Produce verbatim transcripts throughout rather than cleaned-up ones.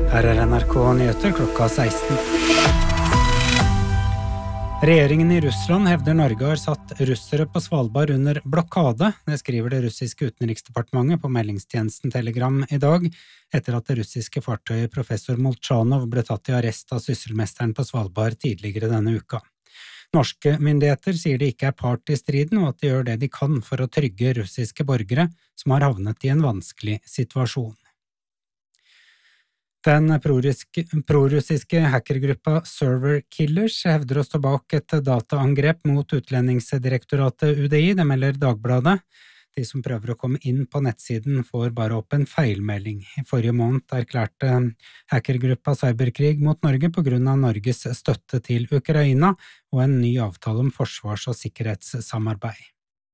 Her er N R K Nyheter klokka seksten. Regjeringen i Russland hevder Norge har satt russere på Svalbard under blokade. Det skriver det russiske utenriksdepartementet på meldingstjenesten Telegram i dag, etter at det russiske fartøyet professor Molchanov ble tatt i arrest av sysselmesteren på Svalbard tidligere denne uka. Norske myndigheter sier de ikke er part i striden, og at de gjør det de kan for å trygge russiske borgere som har havnet i en vanskelig situasjon. Den prorussiske hackergruppa Server Killers hevder å stå bak et dataangrep mot Utlendingsdirektoratet U D I, det melder Dagbladet. De som prøver å komme inn på nettsiden får bare opp en feilmelding. I forrige måned erklærte hackergruppa cyberkrig mot Norge på grunn av Norges støtte til Ukraina og en ny avtale om forsvars- og sikkerhetssamarbeid.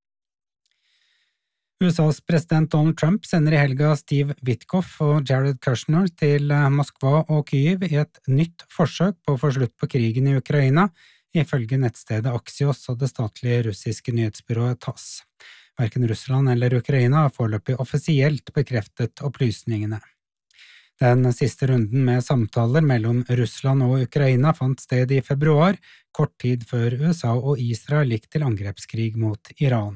U S A's president Donald Trump sender i helga Steve Witkoff og Jared Kushner til Moskva og Kyiv i et nytt forsøk på å få slutt på krigen i Ukraina, ifølge nettstedet Axios og det statlige russiske nyhetsbyrået TASS. Hverken Russland eller Ukraina har foreløpig offisielt bekreftet opplysningene. Den siste runden med samtaler mellom Russland og Ukraina fant sted i februar, kort tid før U S A og Israel gikk til angrepskrig mot Iran.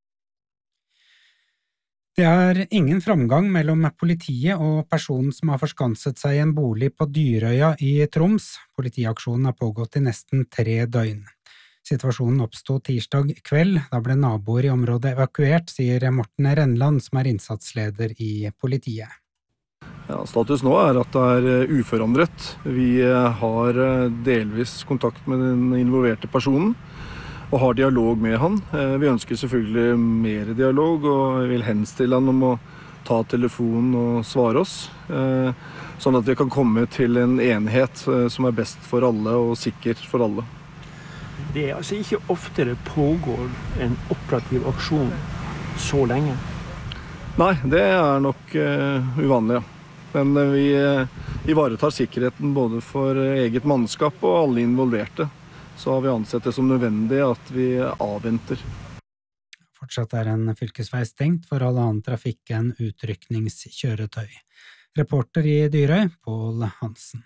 Det er ingen framgang mellom politiet og personen som har forskanset seg i en bolig på Dyrøya i Troms. Politiaksjonen har pågått i nesten tre døgn. Situasjonen oppstod tirsdag kveld, da ble naboer i området evakuert, sier Morten Renland, som er innsatsleder i politiet. Ja, status nå er at det er uforandret. Vi har delvis kontakt med den involverte personen, og har dialog med han. Vi ønsker selvfølgelig mer dialog, og vil henstille han om å ta telefonen og svare oss, sånn at vi kan komme til en enhet som er best for alle og sikker for alle. Det er altså ikke ofte det pågår en operativ aksjon så lenge. Nei, det er nok uh, uvanlig, ja. Men uh, vi uh, ivaretar sikkerheten både for eget mannskap og alle involverte. Så har vi ansett det som nødvendig at vi avventer. Fortsatt er en fylkesvei stengt for all annen trafikk enn utrykningskjøretøy. Reporter i Dyrøy, Pål Hansen.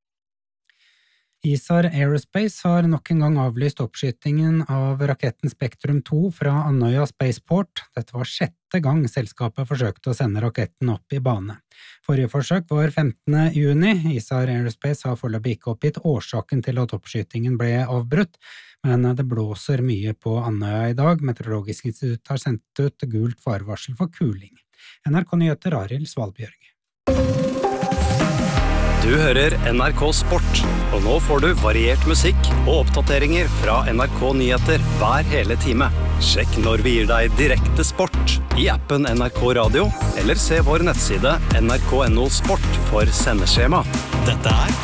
ISAR Aerospace har nok en gang avlyst oppskytingen av raketten Spektrum to fra Andøya Spaceport. Dette var sjette gang selskapet forsøkte å sende raketten opp i bane. Forrige forsøk var femtende juni. ISAR Aerospace har foreløpig ikke oppgitt årsaken til at oppskytingen ble avbrutt, men det blåser mye på Andøya i dag. Meteorologisk institutt har sendt ut gult farevarsel for kuling. N R K Nyheter, Arild Svalbjørg. Du hører N R K Sport, og nå får du variert musikk og oppdateringer fra N R K Nyheter hver hele time. Sjekk når vi gir deg direkte sport i appen N R K Radio, eller se vår nettside N R K punktum no sport for sendeskjema. Dette er